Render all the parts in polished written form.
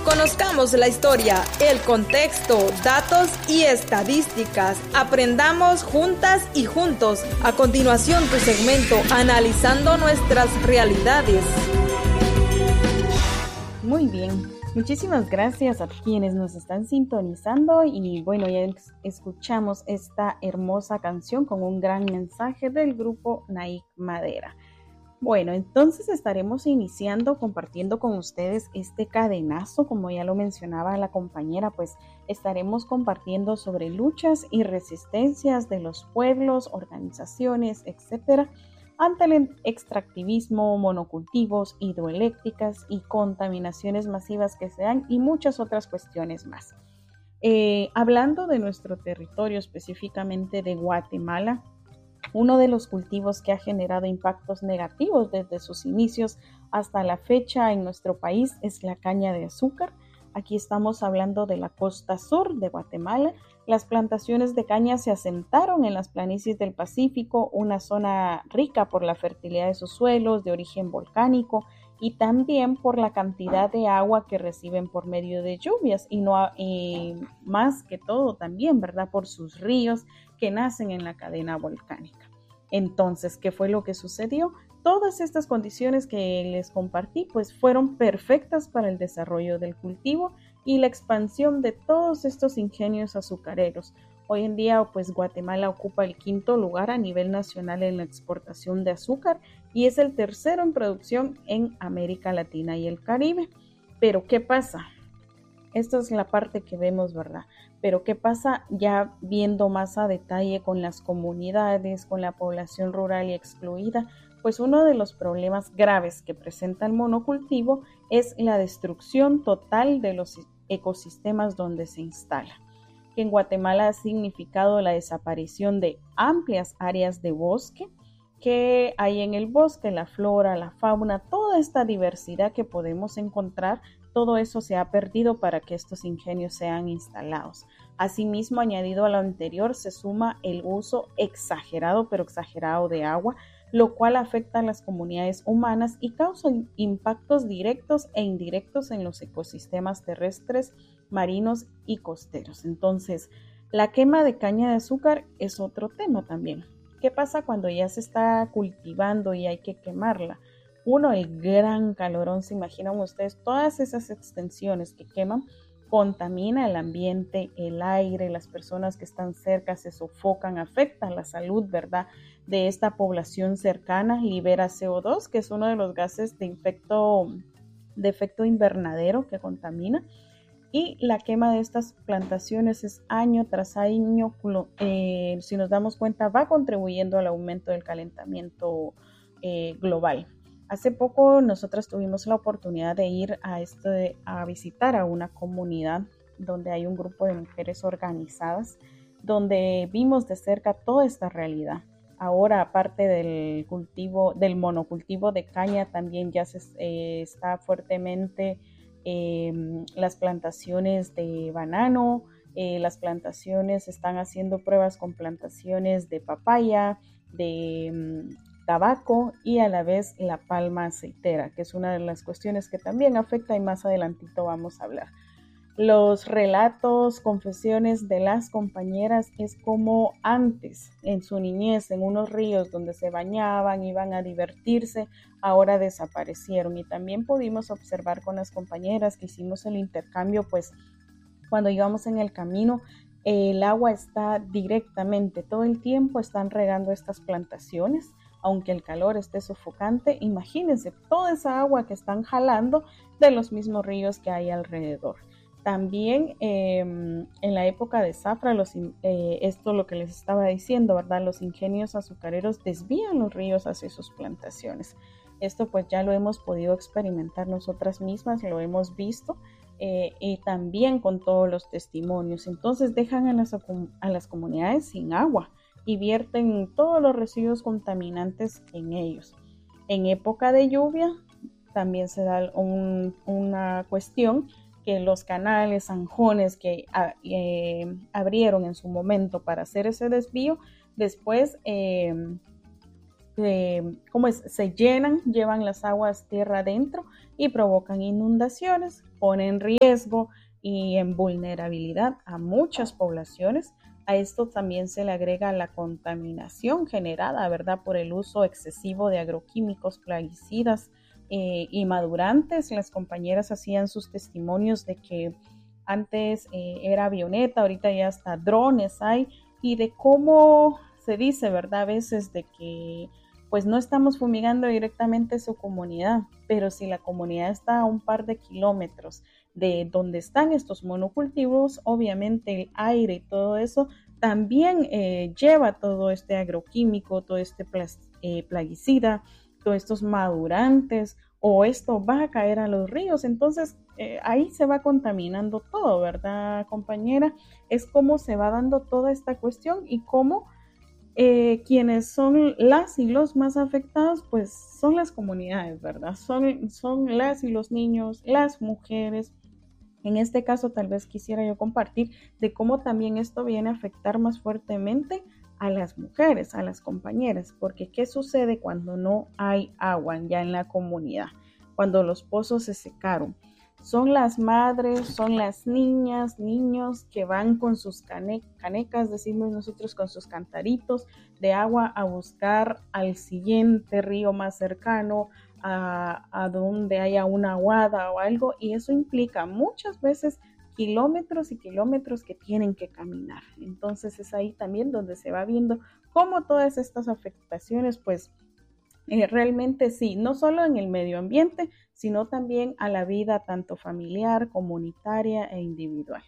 Conozcamos la historia, el contexto, datos y estadísticas. Aprendamos juntas y juntos. A continuación, tu segmento Analizando nuestras realidades. Muy bien. Muchísimas gracias a quienes nos están sintonizando y bueno, ya escuchamos esta hermosa canción con un gran mensaje del grupo Naik Madera. Bueno, entonces estaremos iniciando compartiendo con ustedes este cadenazo, como ya lo mencionaba la compañera, pues estaremos compartiendo sobre luchas y resistencias de los pueblos, organizaciones, etcétera, ante el extractivismo, monocultivos, hidroeléctricas y contaminaciones masivas que se dan y muchas otras cuestiones más. Hablando de nuestro territorio, específicamente de Guatemala, uno de los cultivos que ha generado impactos negativos desde sus inicios hasta la fecha en nuestro país es la caña de azúcar. Aquí estamos hablando de la costa sur de Guatemala. Las plantaciones de caña se asentaron en las planicies del Pacífico, una zona rica por la fertilidad de sus suelos de origen volcánico y también por la cantidad de agua que reciben por medio de lluvias y más que todo también, ¿verdad? Por sus ríos que nacen en la cadena volcánica. Entonces, ¿qué fue lo que sucedió? Todas estas condiciones que les compartí pues fueron perfectas para el desarrollo del cultivo y la expansión de todos estos ingenios azucareros. Hoy en día pues Guatemala ocupa el 5º lugar a nivel nacional en la exportación de azúcar y es el 3º en producción en América Latina y el Caribe. Pero ¿qué pasa? Esta es la parte que vemos, ¿verdad? Pero ¿qué pasa ya viendo más a detalle con las comunidades, con la población rural y excluida? Pues uno de los problemas graves que presenta el monocultivo es la destrucción total de los ecosistemas donde se instala, que en Guatemala ha significado la desaparición de amplias áreas de bosque, que hay en el bosque, la flora, la fauna, toda esta diversidad que podemos encontrar, todo eso se ha perdido para que estos ingenios sean instalados. Asimismo, añadido a lo anterior, se suma el uso exagerado de agua, lo cual afecta a las comunidades humanas y causa impactos directos e indirectos en los ecosistemas terrestres, marinos y costeros. Entonces, la quema de caña de azúcar es otro tema también. ¿Qué pasa cuando ya se está cultivando y hay que quemarla? Uno, el gran calorón, se imaginan ustedes, todas esas extensiones que queman, contamina el ambiente, el aire, las personas que están cerca se sofocan, afectan la salud, ¿verdad?, de esta población cercana, libera CO2, que es uno de los gases de efecto invernadero que contamina, y la quema de estas plantaciones es año tras año, si nos damos cuenta, va contribuyendo al aumento del calentamiento global. Hace poco nosotras tuvimos la oportunidad de ir a visitar a una comunidad donde hay un grupo de mujeres organizadas, donde vimos de cerca toda esta realidad. Ahora, aparte del monocultivo de caña, también ya está fuertemente las plantaciones de banano, las plantaciones, están haciendo pruebas con plantaciones de papaya, de tabaco y a la vez la palma aceitera, que es una de las cuestiones que también afecta y más adelantito vamos a hablar. Los relatos, confesiones de las compañeras es como antes, en su niñez, en unos ríos donde se bañaban, iban a divertirse, ahora desaparecieron. Y también pudimos observar con las compañeras que hicimos el intercambio, pues cuando íbamos en el camino, el agua está directamente, todo el tiempo están regando estas plantaciones, aunque el calor esté sofocante. Imagínense toda esa agua que están jalando de los mismos ríos que hay alrededor. También en la época de zafra, esto lo que les estaba diciendo, ¿verdad? Los ingenios azucareros desvían los ríos hacia sus plantaciones. Esto pues ya lo hemos podido experimentar nosotras mismas, lo hemos visto y también con todos los testimonios. Entonces dejan a las comunidades sin agua y vierten todos los residuos contaminantes en ellos. En época de lluvia también se da una cuestión que los canales, zanjones que abrieron en su momento para hacer ese desvío, después se llenan, llevan las aguas tierra adentro y provocan inundaciones, ponen en riesgo y en vulnerabilidad a muchas poblaciones. A esto también se le agrega la contaminación generada, ¿verdad?, por el uso excesivo de agroquímicos, plaguicidas y madurantes. Las compañeras hacían sus testimonios de que antes era avioneta, ahorita ya hasta drones hay, y de cómo se dice, ¿verdad?, a veces de que pues no estamos fumigando directamente su comunidad, pero si la comunidad está a un par de kilómetros de donde están estos monocultivos, obviamente el aire y todo eso también lleva todo este agroquímico, todo este plaguicida, todos estos madurantes, o esto va a caer a los ríos. Entonces ahí se va contaminando todo, ¿verdad, compañera? Es como se va dando toda esta cuestión y cómo quienes son las y los más afectados, pues son las comunidades, ¿verdad? Son las y los niños, las mujeres. En este caso, tal vez quisiera yo compartir de cómo también esto viene a afectar más fuertemente a las mujeres, a las compañeras, porque ¿qué sucede cuando no hay agua ya en la comunidad? Cuando los pozos se secaron. Son las madres, son las niñas, niños que van con sus canecas, decimos nosotros, con sus cantaritos de agua a buscar al siguiente río más cercano, a donde haya una aguada o algo, y eso implica muchas veces kilómetros y kilómetros que tienen que caminar. Entonces es ahí también donde se va viendo cómo todas estas afectaciones, pues realmente sí, no solo en el medio ambiente, sino también a la vida tanto familiar, comunitaria e individual.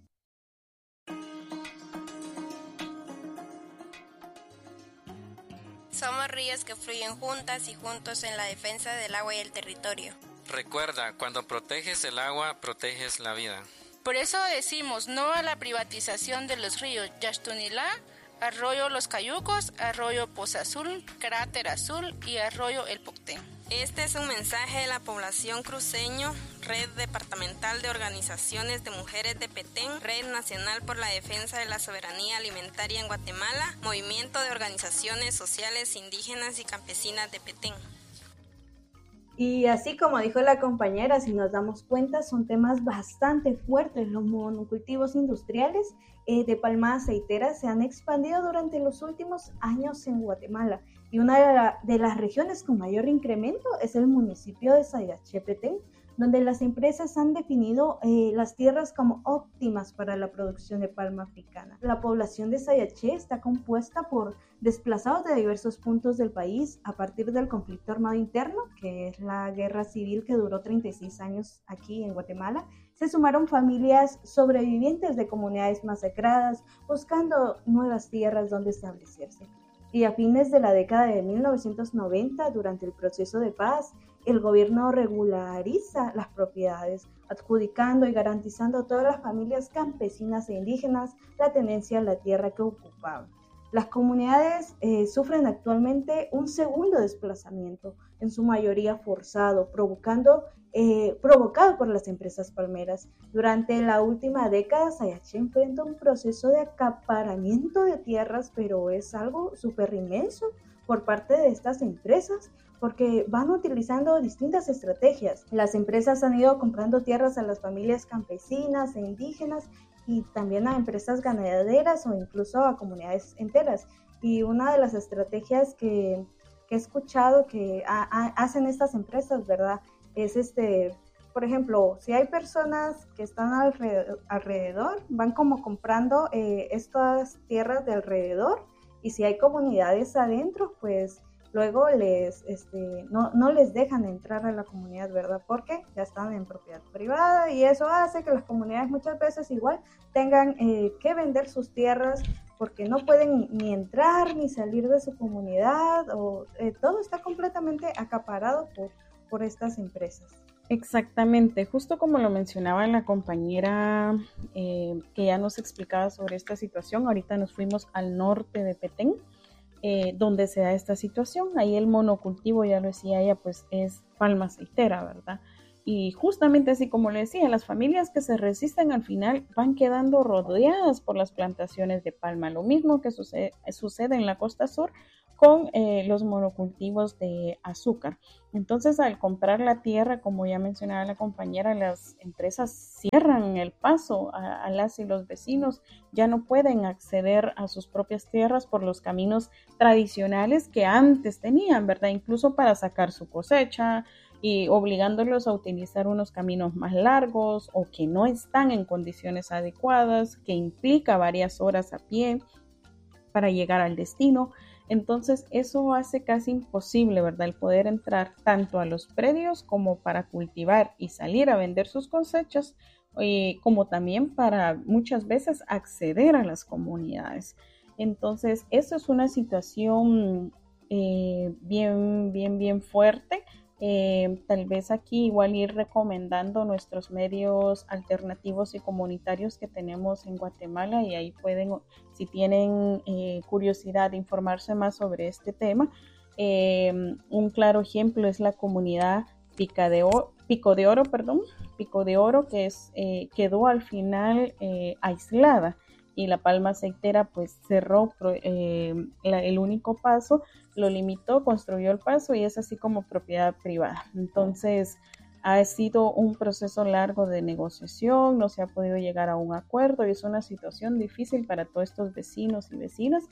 Somos ríos que fluyen juntas y juntos en la defensa del agua y el territorio. Recuerda, cuando proteges el agua, proteges la vida. Por eso decimos no a la privatización de los ríos Yaxtunilá, Arroyo Los Cayucos, Arroyo Poza Azul, Cráter Azul y Arroyo El Poctén. Este es un mensaje de la población cruceño, Red Departamental de Organizaciones de Mujeres de Petén, Red Nacional por la Defensa de la Soberanía Alimentaria en Guatemala, Movimiento de Organizaciones Sociales Indígenas y Campesinas de Petén. Y así como dijo la compañera, si nos damos cuenta, son temas bastante fuertes. Los monocultivos industriales de palma aceitera se han expandido durante los últimos años en Guatemala. Y una de las regiones con mayor incremento es el municipio de Sayaché, Petén, donde las empresas han definido las tierras como óptimas para la producción de palma africana. La población de Sayaché está compuesta por desplazados de diversos puntos del país a partir del conflicto armado interno, que es la guerra civil que duró 36 años aquí en Guatemala. Se sumaron familias sobrevivientes de comunidades masacradas, buscando nuevas tierras donde establecerse. Y a fines de la década de 1990, durante el proceso de paz, el gobierno regulariza las propiedades, adjudicando y garantizando a todas las familias campesinas e indígenas la tenencia de la tierra que ocupaban. Las comunidades sufren actualmente un segundo desplazamiento, en su mayoría forzado, provocado por las empresas palmeras. Durante la última década, Sayaché enfrenta un proceso de acaparamiento de tierras, pero es algo súper inmenso por parte de estas empresas, porque van utilizando distintas estrategias. Las empresas han ido comprando tierras a las familias campesinas e indígenas y también a empresas ganaderas o incluso a comunidades enteras. Y una de las estrategias que he escuchado que hacen estas empresas, ¿verdad? Es por ejemplo, si hay personas que están alrededor, van como comprando estas tierras de alrededor, y si hay comunidades adentro, pues luego no les dejan entrar a la comunidad, ¿verdad? Porque ya están en propiedad privada, y eso hace que las comunidades muchas veces igual tengan que vender sus tierras porque no pueden ni entrar ni salir de su comunidad, o todo está completamente acaparado por estas empresas. Exactamente, justo como lo mencionaba la compañera que ya nos explicaba sobre esta situación. Ahorita nos fuimos al norte de Petén, donde se da esta situación. Ahí el monocultivo, ya lo decía ella, pues es palma aceitera, ¿verdad? Y justamente así como le decía, las familias que se resisten al final van quedando rodeadas por las plantaciones de palma. Lo mismo que sucede en la costa sur con los monocultivos de azúcar. Entonces, al comprar la tierra, como ya mencionaba la compañera, las empresas cierran el paso a las y los vecinos, ya no pueden acceder a sus propias tierras por los caminos tradicionales que antes tenían, ¿verdad? Incluso para sacar su cosecha y obligándolos a utilizar unos caminos más largos o que no están en condiciones adecuadas, que implica varias horas a pie para llegar al destino. Entonces eso hace casi imposible, ¿verdad?, el poder entrar tanto a los predios como para cultivar y salir a vender sus cosechas, como también para muchas veces acceder a las comunidades. Entonces eso es una situación bien fuerte. Tal vez aquí igual ir recomendando nuestros medios alternativos y comunitarios que tenemos en Guatemala, y ahí pueden, si tienen curiosidad de informarse más sobre este tema. Un claro ejemplo es la comunidad Pico de Oro, que quedó al final aislada, y la palma aceitera pues cerró el único paso, lo limitó, construyó el paso y es así como propiedad privada. Entonces ha sido un proceso largo de negociación, no se ha podido llegar a un acuerdo y es una situación difícil para todos estos vecinos y vecinas.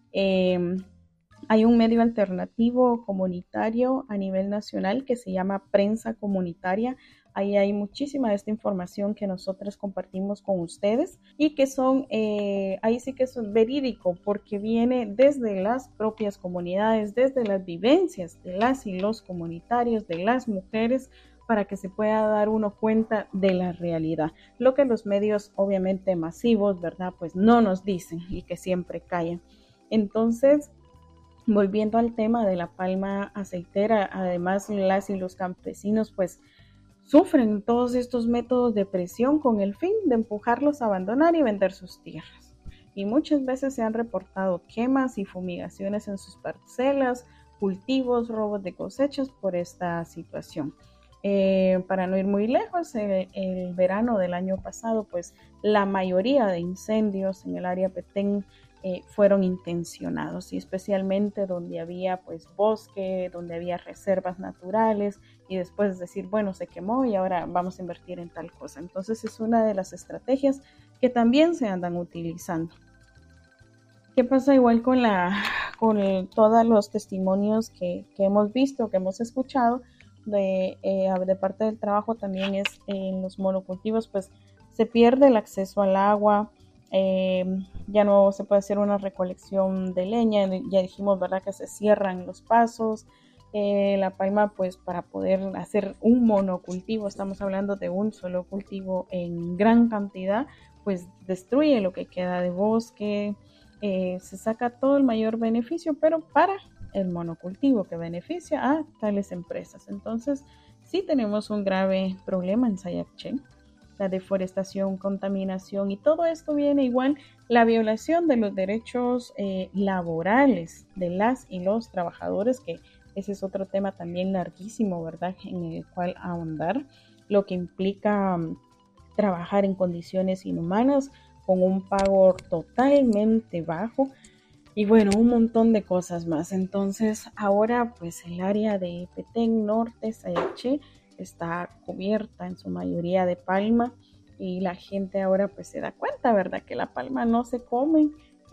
Hay un medio alternativo comunitario a nivel nacional que se llama Prensa Comunitaria. Ahí hay muchísima de esta información que nosotros compartimos con ustedes y que son, ahí sí que es verídico porque viene desde las propias comunidades, desde las vivencias de las y los comunitarios, de las mujeres, para que se pueda dar uno cuenta de la realidad. Lo que los medios obviamente masivos, ¿verdad?, pues no nos dicen y que siempre callan. Entonces, volviendo al tema de la palma aceitera, además las y los campesinos pues sufren todos estos métodos de presión con el fin de empujarlos a abandonar y vender sus tierras. Y muchas veces se han reportado quemas y fumigaciones en sus parcelas, cultivos, robos de cosechas por esta situación. Para no ir muy lejos, el verano del año pasado, pues la mayoría de incendios en el área Petén fueron intencionados, y especialmente donde había pues bosque, donde había reservas naturales, y después decir, bueno, se quemó y ahora vamos a invertir en tal cosa. Entonces es una de las estrategias que también se andan utilizando. ¿Qué pasa igual con todos los testimonios que hemos visto, que hemos escuchado de parte del trabajo? También es en los monocultivos, pues se pierde el acceso al agua. Ya no se puede hacer una recolección de leña, ya dijimos, ¿verdad?, que se cierran los pasos. La palma, pues para poder hacer un monocultivo, estamos hablando de un solo cultivo en gran cantidad, pues destruye lo que queda de bosque, se saca todo el mayor beneficio, pero para el monocultivo que beneficia a tales empresas. Entonces sí tenemos un grave problema en Sayacché. La deforestación, contaminación, y todo esto viene igual la violación de los derechos laborales de las y los trabajadores, que ese es otro tema también larguísimo, ¿verdad?, en el cual ahondar, lo que implica trabajar en condiciones inhumanas, con un pago totalmente bajo, y bueno, un montón de cosas más. Entonces ahora pues el área de Petén Norte, Sayacché, está cubierta en su mayoría de palma, y la gente ahora pues se da cuenta, ¿verdad?, que la palma no se come,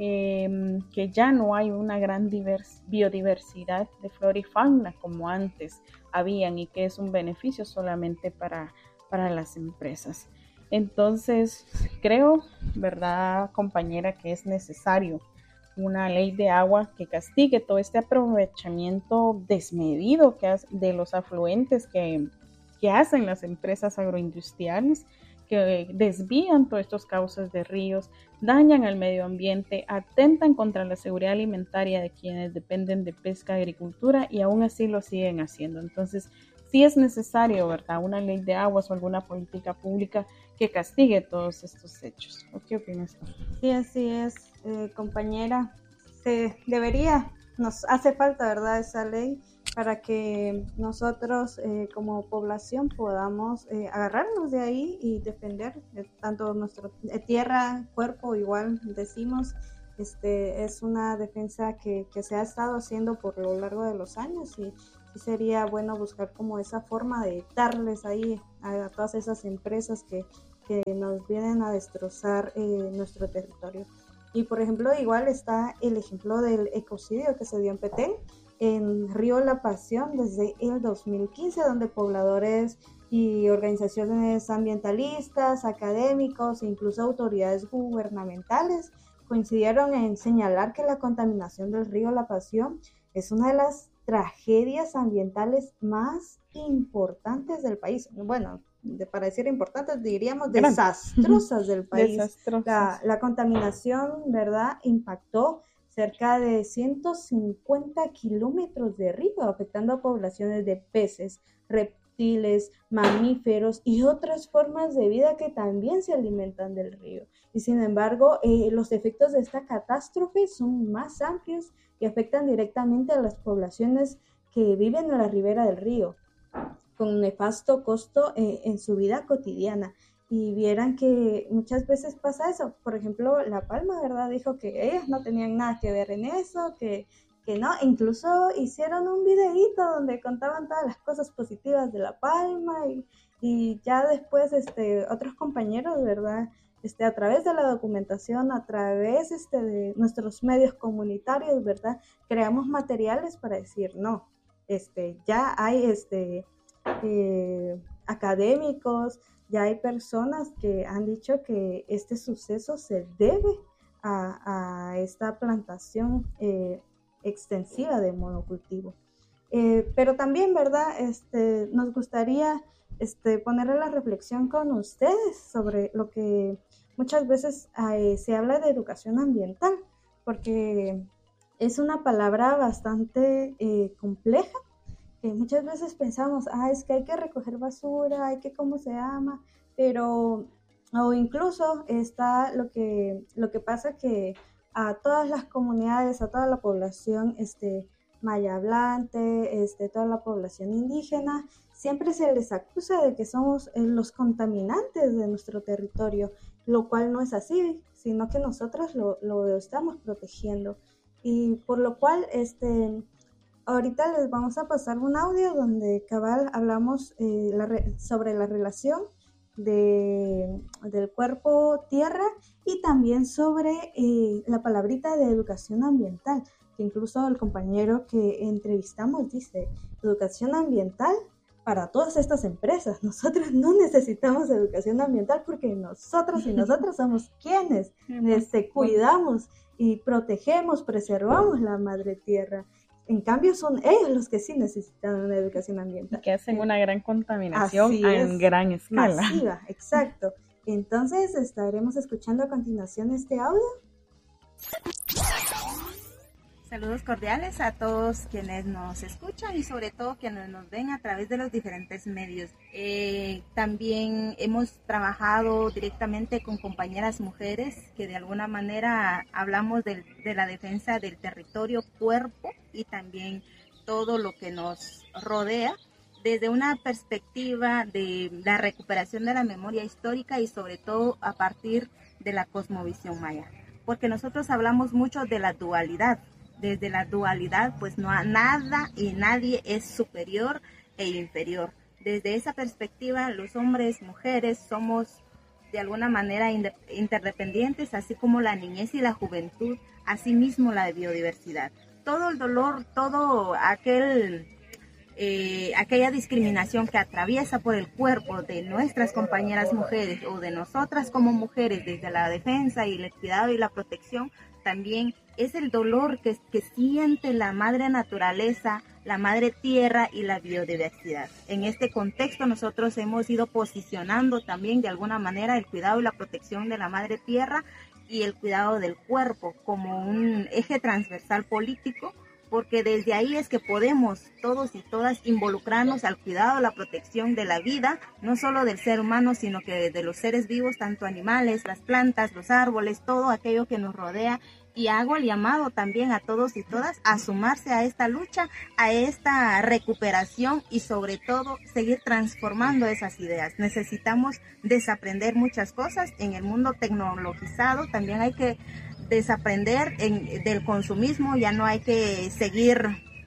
que ya no hay una gran biodiversidad de flora y fauna como antes habían, y que es un beneficio solamente para las empresas. Entonces creo, ¿verdad, compañera?, que es necesario una ley de agua que castigue todo este aprovechamiento desmedido de los afluentes que hacen las empresas agroindustriales, que desvían todos estos cauces de ríos, dañan al medio ambiente, atentan contra la seguridad alimentaria de quienes dependen de pesca y agricultura, y aún así lo siguen haciendo. Entonces sí es necesario, ¿verdad?, una ley de aguas o alguna política pública que castigue todos estos hechos. ¿O qué opinas tú? Sí, así es, compañera. Nos hace falta, ¿verdad?, esa ley para que nosotros como población podamos agarrarnos de ahí y defender tanto nuestra tierra, cuerpo, igual decimos, Es una defensa que se ha estado haciendo por lo largo de los años y sería bueno buscar como esa forma de darles ahí a todas esas empresas que nos vienen a destrozar nuestro territorio. Y por ejemplo, igual está el ejemplo del ecocidio que se dio en Petén, en Río La Pasión, desde el 2015, donde pobladores y organizaciones ambientalistas, académicos e incluso autoridades gubernamentales coincidieron en señalar que la contaminación del río La Pasión es una de las tragedias ambientales más importantes del país. Bueno, para decir importantes, diríamos desastrosas del país. La contaminación, ¿verdad?, impactó cerca de 150 kilómetros de río, afectando a poblaciones de peces, reptiles, mamíferos y otras formas de vida que también se alimentan del río. Y sin embargo, los efectos de esta catástrofe son más amplios y afectan directamente a las poblaciones que viven en la ribera del río, con nefasto costo en su vida cotidiana. Y vieran que muchas veces pasa eso. Por ejemplo, La Palma, ¿verdad?, dijo que ellas no tenían nada que ver en eso, que no, incluso hicieron un videíto donde contaban todas las cosas positivas de La Palma y ya después otros compañeros, ¿verdad?, a través de la documentación, a través de nuestros medios comunitarios, ¿verdad?, creamos materiales para decir, no, ya hay académicos, ya hay personas que han dicho que este suceso se debe a esta plantación extensiva de monocultivo. Pero también, ¿verdad?, nos gustaría poner la reflexión con ustedes sobre lo que muchas veces se habla de educación ambiental, porque es una palabra bastante compleja, que muchas veces pensamos, es que hay que recoger basura, hay que cómo se llama, pero, o incluso está lo que pasa que a todas las comunidades, a toda la población maya hablante, toda la población indígena, siempre se les acusa de que somos los contaminantes de nuestro territorio, lo cual no es así, sino que nosotros lo estamos protegiendo. Y por lo cual, ahorita les vamos a pasar un audio donde cabal hablamos sobre la relación del cuerpo tierra y también sobre la palabrita de educación ambiental, que incluso el compañero que entrevistamos dice, educación ambiental para todas estas empresas. Nosotros no necesitamos educación ambiental porque nosotros y nosotras somos quienes cuidamos y protegemos, preservamos la madre tierra. En cambio, son ellos los que sí necesitan una educación ambiental. Y que hacen una gran contaminación en gran escala. Masiva, exacto. Entonces, estaremos escuchando a continuación este audio. Saludos cordiales a todos quienes nos escuchan y sobre todo quienes nos ven a través de los diferentes medios. También hemos trabajado directamente con compañeras mujeres que de alguna manera hablamos de la defensa del territorio, cuerpo y también todo lo que nos rodea desde una perspectiva de la recuperación de la memoria histórica y sobre todo a partir de la cosmovisión maya. Porque nosotros hablamos mucho de la dualidad. Desde la dualidad, pues nada y nadie es superior e inferior. Desde esa perspectiva, los hombres, mujeres, somos de alguna manera interdependientes, así como la niñez y la juventud, así mismo la biodiversidad. Todo el dolor, todo aquella discriminación que atraviesa por el cuerpo de nuestras compañeras mujeres o de nosotras como mujeres desde la defensa y el cuidado y la protección, también es el dolor que siente la madre naturaleza, la madre tierra y la biodiversidad. En este contexto nosotros hemos ido posicionando también de alguna manera el cuidado y la protección de la madre tierra y el cuidado del cuerpo como un eje transversal político, porque desde ahí es que podemos todos y todas involucrarnos al cuidado, la protección de la vida, no solo del ser humano, sino que de los seres vivos, tanto animales, las plantas, los árboles, todo aquello que nos rodea Y hago el llamado también a todos y todas a sumarse a esta lucha, a esta recuperación y sobre todo seguir transformando esas ideas. Necesitamos desaprender muchas cosas en el mundo tecnologizado. También hay que desaprender del consumismo. Ya no hay que seguir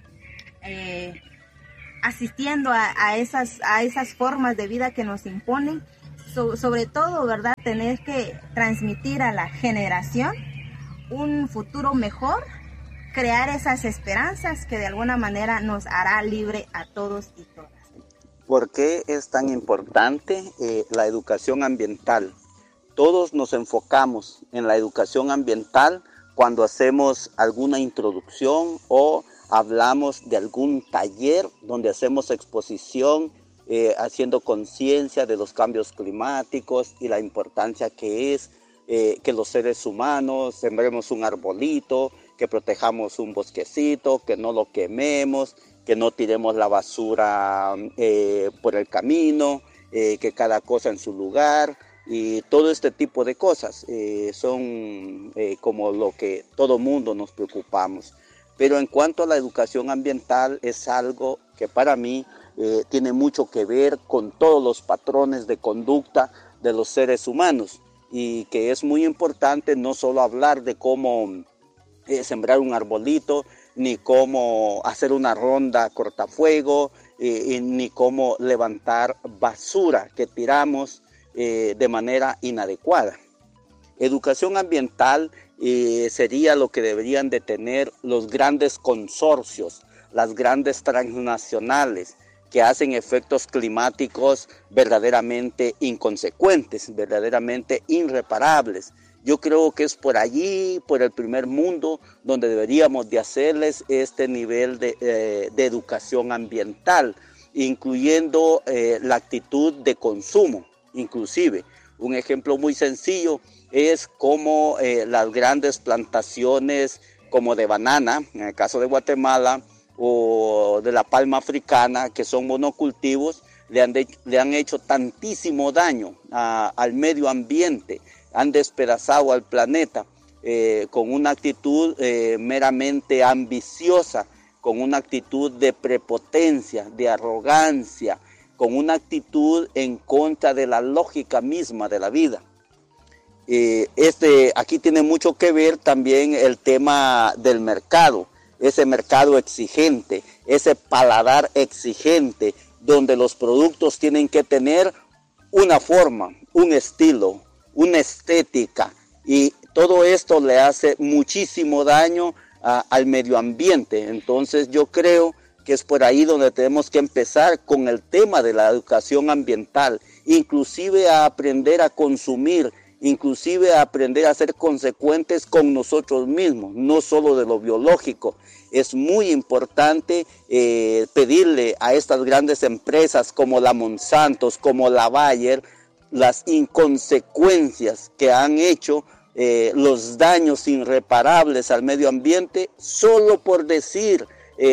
asistiendo a esas formas de vida que nos imponen. Sobre todo, ¿verdad? Tener que transmitir a la generación un futuro mejor, crear esas esperanzas que de alguna manera nos hará libre a todos y todas. ¿Por qué es tan importante la educación ambiental? Todos nos enfocamos en la educación ambiental cuando hacemos alguna introducción o hablamos de algún taller donde hacemos exposición, haciendo conciencia de los cambios climáticos y la importancia que es que los seres humanos sembremos un arbolito, que protejamos un bosquecito, que no lo quememos, que no tiremos la basura por el camino, que cada cosa en su lugar, y todo este tipo de cosas son como lo que todo mundo nos preocupamos. Pero en cuanto a la educación ambiental, es algo que para mí tiene mucho que ver con todos los patrones de conducta de los seres humanos, y que es muy importante no solo hablar de cómo sembrar un arbolito, ni cómo hacer una ronda cortafuego, ni cómo levantar basura que tiramos de manera inadecuada. Educación ambiental sería lo que deberían de tener los grandes consorcios, las grandes transnacionales, que hacen efectos climáticos verdaderamente inconsecuentes, verdaderamente irreparables. Yo creo que es por allí, por el primer mundo, donde deberíamos de hacerles este nivel de educación ambiental, incluyendo la actitud de consumo. Inclusive, un ejemplo muy sencillo es como las grandes plantaciones como de banana, en el caso de Guatemala, o de la palma africana, que son monocultivos, le han hecho tantísimo daño al medio ambiente, han despedazado al planeta con una actitud meramente ambiciosa, con una actitud de prepotencia, de arrogancia, con una actitud en contra de la lógica misma de la vida. Aquí tiene mucho que ver también el tema del mercado, ese mercado exigente, ese paladar exigente, donde los productos tienen que tener una forma, un estilo, una estética, y todo esto le hace muchísimo daño al medio ambiente. Entonces yo creo que es por ahí donde tenemos que empezar con el tema de la educación ambiental, inclusive a aprender a consumir, inclusive a aprender a ser consecuentes con nosotros mismos, no solo de lo biológico. Es muy importante pedirle a estas grandes empresas como la Monsanto, como la Bayer, las inconsecuencias que han hecho, los daños irreparables al medio ambiente, solo por decir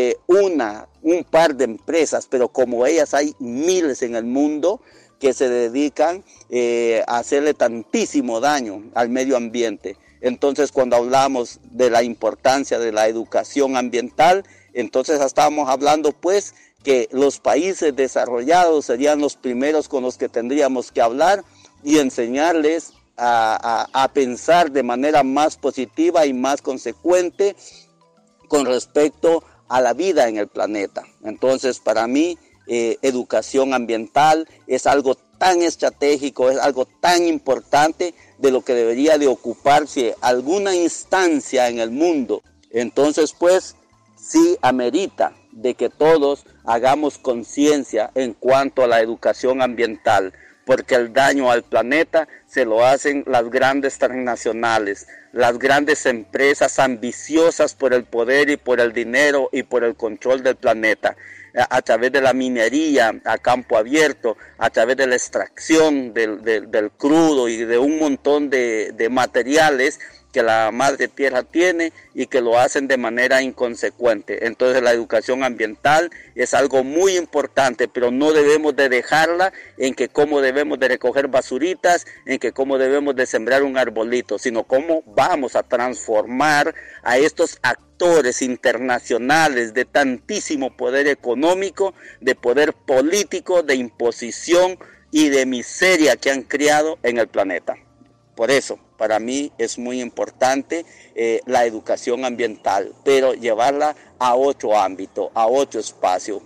un par de empresas, pero como ellas hay miles en el mundo que se dedican a hacerle tantísimo daño al medio ambiente. Entonces, cuando hablamos de la importancia de la educación ambiental, entonces estábamos hablando pues que los países desarrollados serían los primeros con los que tendríamos que hablar y enseñarles a pensar de manera más positiva y más consecuente con respecto a la vida en el planeta. Entonces, para mí, educación ambiental es algo tan estratégico, es algo tan importante, de lo que debería de ocuparse alguna instancia en el mundo. Entonces, pues, sí amerita de que todos hagamos conciencia en cuanto a la educación ambiental, porque el daño al planeta se lo hacen las grandes transnacionales, las grandes empresas ambiciosas por el poder y por el dinero y por el control del planeta, a través de la minería a campo abierto, a través de la extracción del crudo y de un montón de materiales que la madre tierra tiene y que lo hacen de manera inconsecuente. Entonces la educación ambiental es algo muy importante, pero no debemos de dejarla en que cómo debemos de recoger basuritas, en que cómo debemos de sembrar un arbolito, sino cómo vamos a transformar a estos actores internacionales de tantísimo poder económico, de poder político, de imposición y de miseria que han creado en el planeta. Por eso, para mí es muy importante la educación ambiental, pero llevarla a otro ámbito, a otro espacio.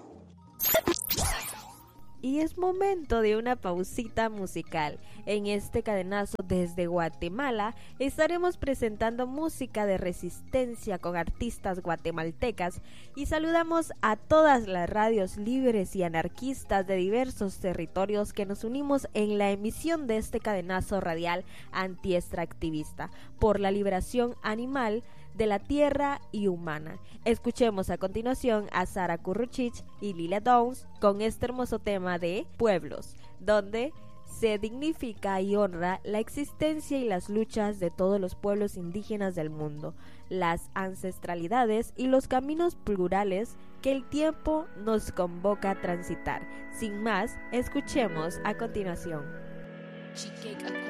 Y es momento de una pausita musical. En este cadenazo desde Guatemala estaremos presentando música de resistencia con artistas guatemaltecas y saludamos a todas las radios libres y anarquistas de diversos territorios que nos unimos en la emisión de este cadenazo radial anti-extractivista por la liberación animal de la tierra y humana. Escuchemos a continuación a Sara Curruchich y Lilia Downs con este hermoso tema de Pueblos, donde se dignifica y honra la existencia y las luchas de todos los pueblos indígenas del mundo, las ancestralidades y los caminos plurales que el tiempo nos convoca a transitar. Sin más, escuchemos a continuación.